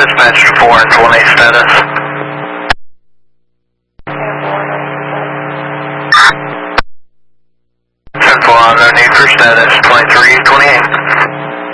Dispatch to 4 and 1A status. 10-4, no need for status, 2328.